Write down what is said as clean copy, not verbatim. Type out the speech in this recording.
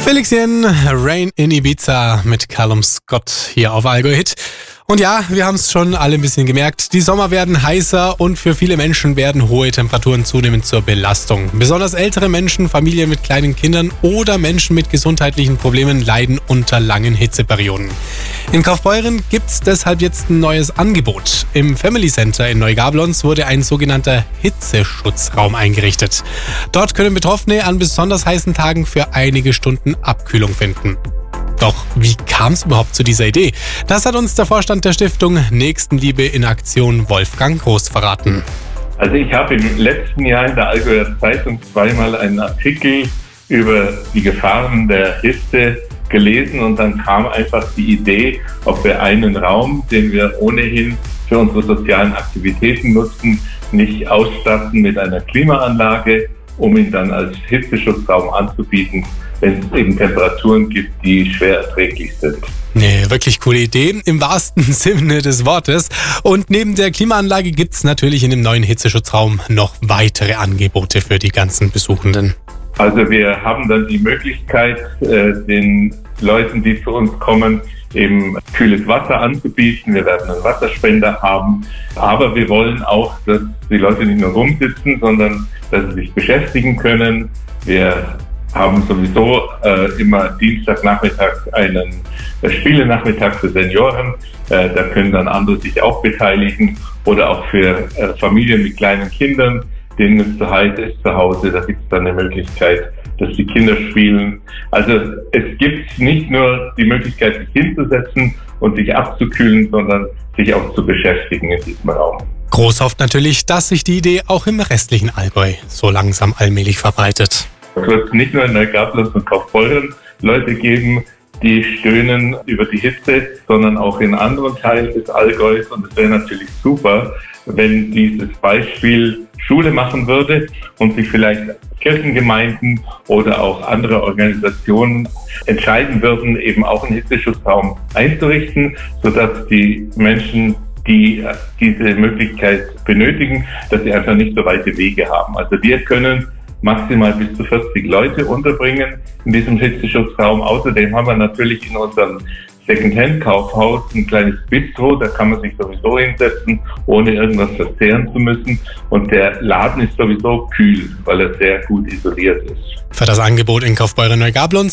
Felixien, Rain in Ibiza mit Callum Scott hier auf Allgäu Hit. Und ja, wir haben es schon alle ein bisschen gemerkt. Die Sommer werden heißer und für viele Menschen werden hohe Temperaturen zunehmend zur Belastung. Besonders ältere Menschen, Familien mit kleinen Kindern oder Menschen mit gesundheitlichen Problemen leiden unter langen Hitzeperioden. In Kaufbeuren gibt es deshalb jetzt ein neues Angebot. Im Family Center in Neugablonz wurde ein sogenannter Hitzeschutzraum eingerichtet. Dort können Betroffene an besonders heißen Tagen für einige Stunden Abkühlung finden. Doch wie kam es überhaupt zu dieser Idee? Das hat uns der Vorstand der Stiftung Nächstenliebe in Aktion Wolfgang Groß verraten. Also ich habe im letzten Jahr in der Allgäuer Zeitung zweimal einen Artikel über die Gefahren der Hitze gelesen und dann kam einfach die Idee, ob wir einen Raum, den wir ohnehin für unsere sozialen Aktivitäten nutzen, nicht ausstatten mit einer Klimaanlage, um ihn dann als Hitzeschutzraum anzubieten, wenn es eben Temperaturen gibt, die schwer erträglich sind. Nee, wirklich coole Idee, im wahrsten Sinne des Wortes. Und neben der Klimaanlage gibt es natürlich in dem neuen Hitzeschutzraum noch weitere Angebote für die ganzen Besuchenden. Also wir haben dann die Möglichkeit, den Leuten, die zu uns kommen, eben kühles Wasser anzubieten. Wir werden einen Wasserspender haben. Aber wir wollen auch, dass die Leute nicht nur rumsitzen, sondern dass sie sich beschäftigen können. Wir haben sowieso immer Dienstagnachmittag einen Spielenachmittag für Senioren. Da können dann andere sich auch beteiligen. Oder auch für Familien mit kleinen Kindern, denen es zu heiß ist zu Hause. Da gibt es dann eine Möglichkeit, dass die Kinder spielen. Also es gibt nicht nur die Möglichkeit, sich hinzusetzen und sich abzukühlen, sondern sich auch zu beschäftigen in diesem Raum. Groß hofft natürlich, dass sich die Idee auch im restlichen Allgäu so langsam allmählich verbreitet. Es wird nicht nur in Neugablonz und Kaufbeuren Leute geben, die stöhnen über die Hitze, sondern auch in anderen Teilen des Allgäus. Und es wäre natürlich super, wenn dieses Beispiel Schule machen würde und sich vielleicht Kirchengemeinden oder auch andere Organisationen entscheiden würden, eben auch einen Hitzeschutzraum einzurichten, sodass die Menschen, die diese Möglichkeit benötigen, dass sie einfach nicht so weite Wege haben. Also wir können maximal bis zu 40 Leute unterbringen in diesem Hitzeschutzraum. Außerdem haben wir natürlich in unserem Secondhand-Kaufhaus ein kleines Bistro, da kann man sich sowieso hinsetzen, ohne irgendwas verzehren zu müssen. Und der Laden ist sowieso kühl, weil er sehr gut isoliert ist. Für das Angebot in Kaufbeuren Neugablonz